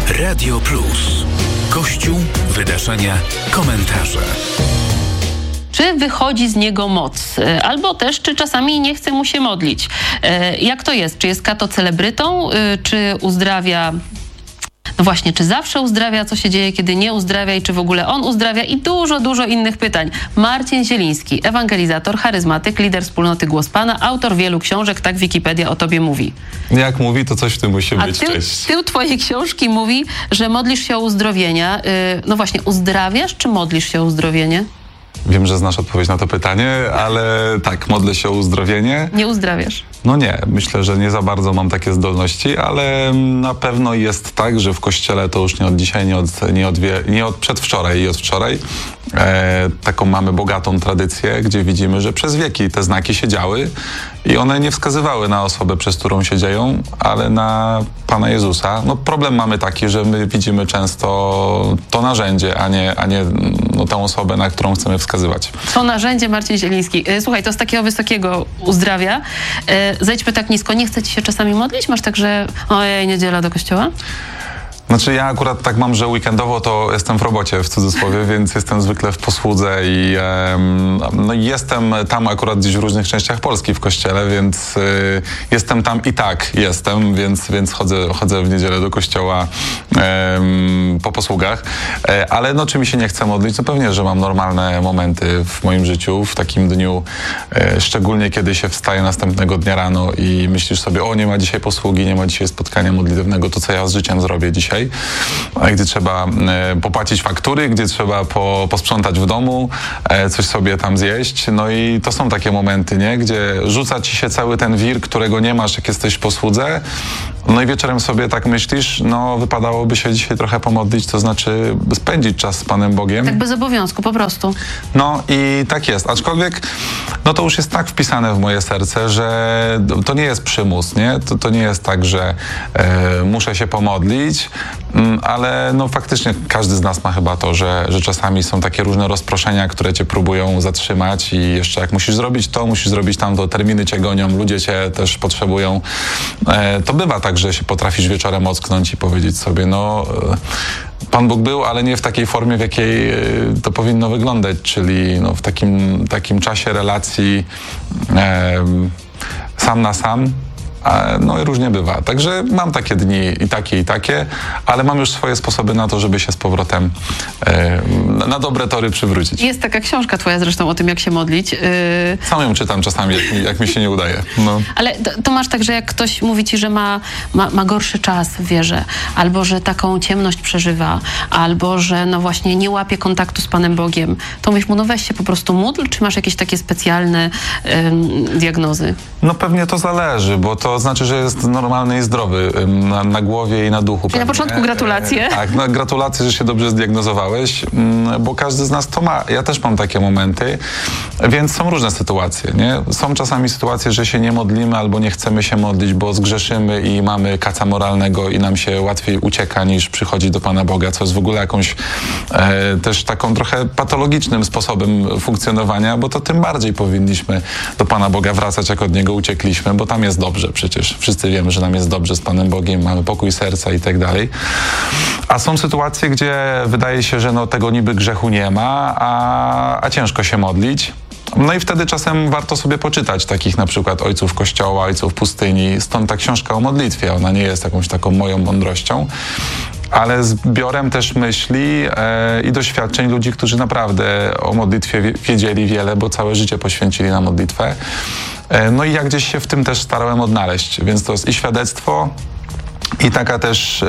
Radio Plus. Kościół, wydarzenia, komentarze. Czy wychodzi z niego moc? Albo też, czy czasami nie chce mu się modlić? Jak to jest? Czy jest kato celebrytą? Czy uzdrawia... No właśnie, czy zawsze uzdrawia? Co się dzieje, kiedy nie uzdrawia? I czy w ogóle on uzdrawia? I dużo innych pytań. Marcin Zieliński, ewangelizator, charyzmatyk, lider wspólnoty Głos Pana, autor wielu książek, tak Wikipedia o tobie mówi. Jak mówi, to coś w tym musi być. Tył twojej książki mówi, że modlisz się o uzdrowienia. No właśnie, uzdrawiasz, czy modlisz się o uzdrowienie? Wiem, że znasz odpowiedź na to pytanie, ale tak, modlę się o uzdrowienie. Nie uzdrawiasz? No nie, myślę, że nie za bardzo mam takie zdolności, ale na pewno jest tak, że w Kościele to już nie od dzisiaj, nie od przedwczoraj i od wczoraj. Taką mamy bogatą tradycję, gdzie widzimy, że przez wieki te znaki się działy i one nie wskazywały na osobę, przez którą się dzieją, ale na Pana Jezusa. No problem mamy taki, że my widzimy często to narzędzie, a nie tę osobę, na którą chcemy wskazywać. To narzędzie, Marcin Zieliński. Słuchaj, to z takiego wysokiego uzdrawia. Zejdźmy tak nisko. Nie chce ci się czasami modlić? Masz tak, że ojej, niedziela do kościoła? Znaczy ja akurat tak mam, że weekendowo to jestem w robocie, w cudzysłowie, więc jestem zwykle w posłudze i no jestem tam akurat gdzieś w różnych częściach Polski w kościele, więc jestem tam i tak jestem, więc chodzę w niedzielę do kościoła po posługach. Ale no czy mi się nie chce modlić? No pewnie, że mam normalne momenty w moim życiu, w takim dniu, szczególnie kiedy się wstaje następnego dnia rano i myślisz sobie, o nie ma dzisiaj posługi, nie ma dzisiaj spotkania modlitewnego, to co ja z życiem zrobię dzisiaj? Gdzie trzeba popłacić faktury, gdzie trzeba posprzątać w domu, coś sobie tam zjeść. No i to są takie momenty, nie? Gdzie rzuca ci się cały ten wir, którego nie masz, jak jesteś w posłudze. No i wieczorem sobie tak myślisz, no wypadałoby się dzisiaj trochę pomodlić, to znaczy spędzić czas z Panem Bogiem. Tak bez obowiązku, po prostu. No i tak jest. Aczkolwiek no to już jest tak wpisane w moje serce, że to nie jest przymus, nie? To nie jest tak, że muszę się pomodlić, ale no faktycznie każdy z nas ma chyba to, że czasami są takie różne rozproszenia, które cię próbują zatrzymać i jeszcze jak musisz zrobić to, musisz zrobić tamto, terminy cię gonią, ludzie cię też potrzebują. To bywa tak, że się potrafisz wieczorem ocknąć i powiedzieć sobie, no Pan Bóg był, ale nie w takiej formie, w jakiej to powinno wyglądać, czyli no, w takim czasie relacji sam na sam. No i różnie bywa. Także mam takie dni i takie, ale mam już swoje sposoby na to, żeby się z powrotem na dobre tory przywrócić. Jest taka książka twoja zresztą o tym, jak się modlić. Sam ją czytam czasami, jak mi się nie udaje. No. Ale to masz tak, że jak ktoś mówi ci, że ma gorszy czas w wierze, albo że taką ciemność przeżywa, albo że no właśnie nie łapie kontaktu z Panem Bogiem, to mówisz mu, no weź się po prostu módl, czy masz jakieś takie specjalne diagnozy? No pewnie to zależy, bo to znaczy, że jest normalny i zdrowy na głowie i na duchu. Czyli na początku gratulacje. Tak, no gratulacje, że się dobrze zdiagnozowałeś, bo każdy z nas to ma. Ja też mam takie momenty, więc są różne sytuacje, nie? Są czasami sytuacje, że się nie modlimy albo nie chcemy się modlić, bo zgrzeszymy i mamy kaca moralnego i nam się łatwiej ucieka niż przychodzi do Pana Boga, co jest w ogóle jakąś też taką trochę patologicznym sposobem funkcjonowania, bo to tym bardziej powinniśmy do Pana Boga wracać, jak od Niego uciekliśmy, bo tam jest dobrze przecież. Wszyscy wiemy, że nam jest dobrze z Panem Bogiem, mamy pokój serca i tak dalej. A są sytuacje, gdzie wydaje się, że no, tego niby grzechu nie ma, a ciężko się modlić. No i wtedy czasem warto sobie poczytać takich na przykład ojców Kościoła, ojców pustyni. Stąd ta książka o modlitwie. Ona nie jest jakąś taką moją mądrością, ale zbiorem też myśli i doświadczeń ludzi, którzy naprawdę o modlitwie wiedzieli wiele, bo całe życie poświęcili na modlitwę. No i ja gdzieś się w tym też starałem odnaleźć, więc to jest i świadectwo, i taka też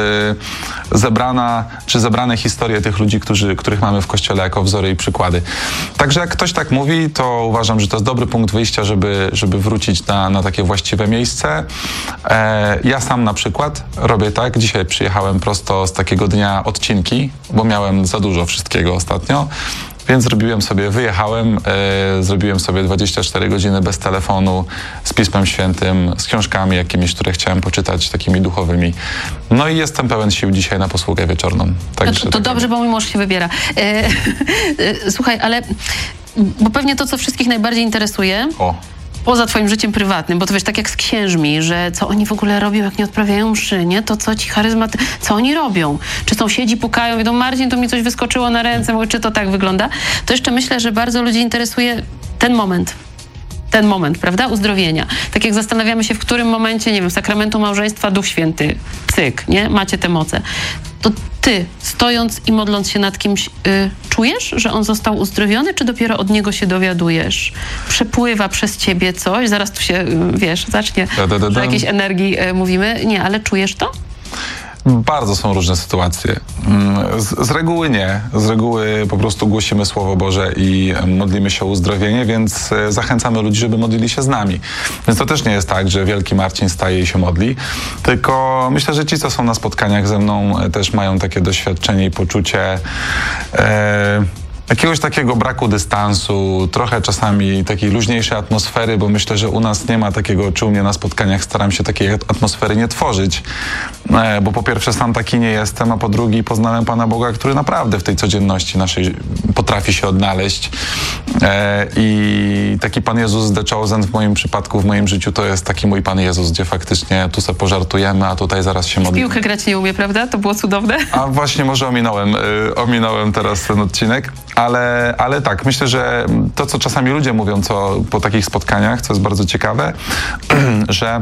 zebrane historie tych ludzi, których mamy w Kościele jako wzory i przykłady. Także jak ktoś tak mówi, to uważam, że to jest dobry punkt wyjścia, żeby wrócić na takie właściwe miejsce. Ja sam na przykład robię tak. Dzisiaj przyjechałem prosto z takiego dnia odcinki, bo miałem za dużo wszystkiego ostatnio. Więc wyjechałem, zrobiłem sobie 24 godziny bez telefonu, z Pismem Świętym, z książkami jakimiś, które chciałem poczytać, takimi duchowymi. No i jestem pełen sił dzisiaj na posługę wieczorną. Także to dobrze, bo mój mąż się wybiera. Słuchaj, ale bo pewnie to, co wszystkich najbardziej interesuje... poza twoim życiem prywatnym, bo to wiesz, tak jak z księżmi, że co oni w ogóle robią, jak nie odprawiają mszy, nie? To co ci co oni robią? Czy sąsiedzi pukają, wiedzą, Marcin, to mi coś wyskoczyło na ręce, mówię, czy to tak wygląda? To jeszcze myślę, że bardzo ludzi interesuje ten moment, prawda, uzdrowienia. Tak jak zastanawiamy się, w którym momencie, nie wiem, sakramentu małżeństwa, Duch Święty, cyk, nie? Macie te moce. To ty, stojąc i modląc się nad kimś, czujesz, że on został uzdrowiony, czy dopiero od niego się dowiadujesz? Przepływa przez ciebie coś, zaraz tu się, wiesz, zacznie o jakiejś energii mówimy. Nie, ale czujesz to? Bardzo są różne sytuacje. Z reguły nie. Z reguły po prostu głosimy Słowo Boże i modlimy się o uzdrowienie, więc zachęcamy ludzi, żeby modlili się z nami. Więc to też nie jest tak, że wielki Marcin staje i się modli, tylko myślę, że ci, co są na spotkaniach ze mną, też mają takie doświadczenie i poczucie jakiegoś takiego braku dystansu, trochę czasami takiej luźniejszej atmosfery, bo myślę, że u nas nie ma takiego, czy u mnie na spotkaniach staram się takiej atmosfery nie tworzyć, bo po pierwsze sam taki nie jestem, a po drugie poznałem Pana Boga, który naprawdę w tej codzienności naszej potrafi się odnaleźć i taki Pan Jezus The Chosen w moim przypadku, w moim życiu to jest taki mój Pan Jezus, gdzie faktycznie tu sobie pożartujemy, a tutaj zaraz się modlimy. Piłkę grać nie umie, prawda? To było cudowne. A właśnie może ominąłem teraz ten odcinek. Ale tak, myślę, że to, co czasami ludzie mówią po takich spotkaniach, co jest bardzo ciekawe, że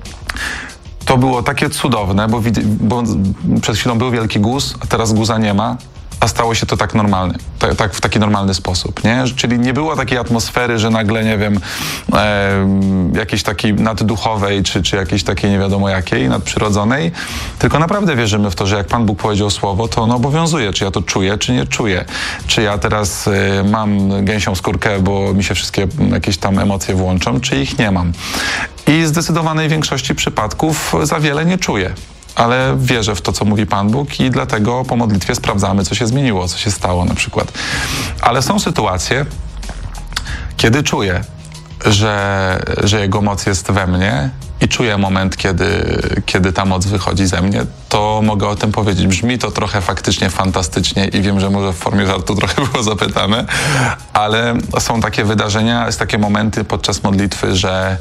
to było takie cudowne, bo przed chwilą był wielki guz, a teraz guza nie ma, a stało się to tak normalnie, tak w taki normalny sposób, nie? Czyli nie było takiej atmosfery, że nagle, nie wiem, jakiejś takiej nadduchowej, czy jakiejś takiej nie wiadomo jakiej, nadprzyrodzonej, tylko naprawdę wierzymy w to, że jak Pan Bóg powiedział słowo, to ono obowiązuje, czy ja to czuję, czy nie czuję. Czy ja teraz mam gęsią skórkę, bo mi się wszystkie jakieś tam emocje włączą, czy ich nie mam. I w zdecydowanej większości przypadków za wiele nie czuję. Ale wierzę w to, co mówi Pan Bóg i dlatego po modlitwie sprawdzamy, co się zmieniło, co się stało na przykład. Ale są sytuacje, kiedy czuję, że Jego moc jest we mnie i czuję moment, kiedy ta moc wychodzi ze mnie, to mogę o tym powiedzieć. Brzmi to trochę faktycznie fantastycznie i wiem, że może w formie żartu trochę było zapytane, ale są takie wydarzenia, są takie momenty podczas modlitwy, że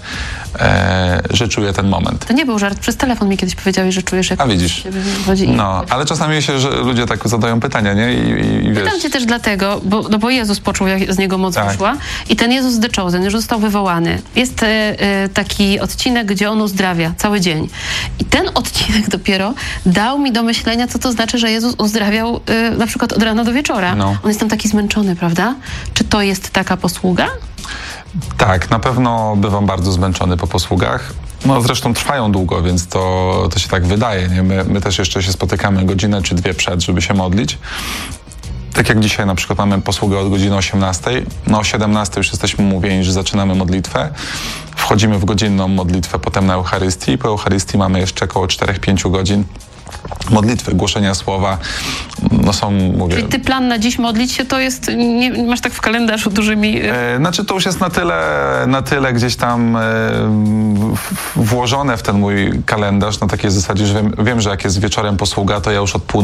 czuję ten moment. To nie był żart, przez telefon mi kiedyś powiedziałeś, że czujesz, jak a widzisz. No, ale czasami się, że ludzie tak zadają pytania, nie? I wiesz. Pytam cię też dlatego, bo Jezus poczuł, jak z niego moc wyszła i ten Jezus The Chosen już został wywołany. Jest taki odcinek, gdzie on uzdrawia cały dzień. I ten odcinek dopiero dał mi do myślenia, co to znaczy, że Jezus uzdrawiał na przykład od rana do wieczora. No. On jest tam taki zmęczony, prawda? Czy to jest taka posługa? Tak, na pewno bywam bardzo zmęczony po posługach. No zresztą trwają długo, więc to się tak wydaje. Nie? My też jeszcze się spotykamy godzinę czy dwie przed, żeby się modlić. Tak jak dzisiaj na przykład mamy posługę od godziny 18. No o 17 już jesteśmy umówieni, że zaczynamy modlitwę. Wchodzimy w godzinną modlitwę potem na Eucharystii. Po Eucharystii mamy jeszcze około 4-5 godzin modlitwy, głoszenia słowa, no są, mówię... Czyli ty plan na dziś modlić się to jest, nie masz tak w kalendarzu dużymi... Znaczy to już jest na tyle gdzieś tam włożone w ten mój kalendarz, na takiej zasadzie, że wiem, że jak jest wieczorem posługa, to ja już od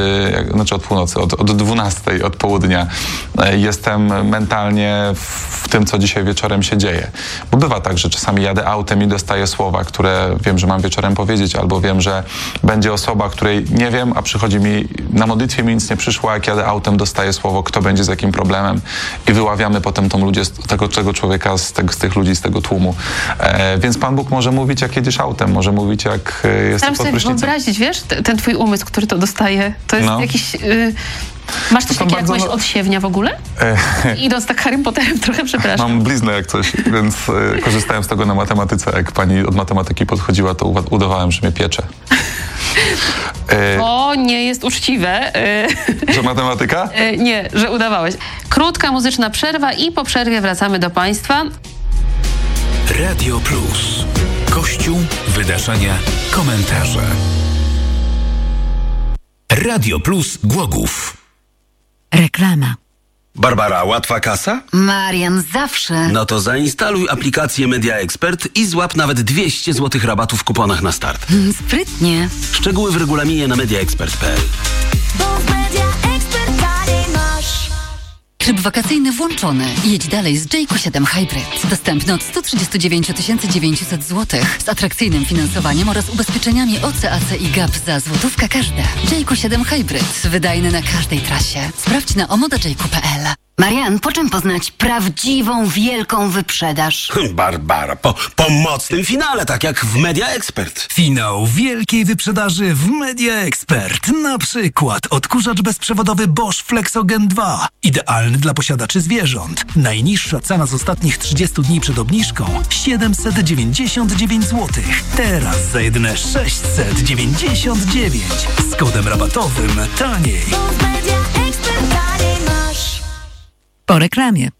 12, od południa jestem mentalnie w tym, co dzisiaj wieczorem się dzieje. Bo bywa tak, że czasami jadę autem i dostaję słowa, które wiem, że mam wieczorem powiedzieć, albo wiem, że będzie osoba, której nie wiem, a przychodzi mi, na modlitwie mi nic nie przyszło, jak jadę autem, dostaję słowo, kto będzie z jakim problemem i wyławiamy potem tego człowieka z tych ludzi, z tego tłumu. Więc Pan Bóg może mówić, jak jedziesz autem, może mówić, jak jest pod prysznicem. Staram sobie wyobrazić, wiesz, ten twój umysł, który to dostaje, to jest jakiś... Masz coś takiego, jak mówisz, odsiewnia w ogóle? Idąc tak Harrym Potterem trochę, przepraszam. Mam bliznę jak coś, więc korzystałem z tego na matematyce. Jak pani od matematyki podchodziła, to udawałem, że mnie piecze. To nie jest uczciwe. Że matematyka? Nie, że udawałeś. Krótka muzyczna przerwa i po przerwie wracamy do Państwa. Radio Plus. Kościół, wydarzenia, komentarze. Radio Plus Głogów. Reklama. Barbara, łatwa kasa? Marian, zawsze. No to zainstaluj aplikację Media Expert i złap nawet 200 zł rabatu w kuponach na start. Sprytnie. Szczegóły w regulaminie na mediaexpert.pl. Tryb wakacyjny włączony. Jedź dalej z Jayco 7 Hybrid. Dostępny od 139 900 zł z atrakcyjnym finansowaniem oraz ubezpieczeniami OC, AC i GAP za złotówkę każde. Jayco 7 Hybrid. Wydajny na każdej trasie. Sprawdź na omodajayco.pl. Marian, po czym poznać prawdziwą, wielką wyprzedaż? Barbara, po mocnym finale, tak jak w Media Expert. Finał wielkiej wyprzedaży w Media Expert. Na przykład odkurzacz bezprzewodowy Bosch Flexogen 2. Idealny dla posiadaczy zwierząt. Najniższa cena z ostatnich 30 dni przed obniżką 799 zł. Teraz za jedyne 699. Z kodem rabatowym taniej. Po reklamie.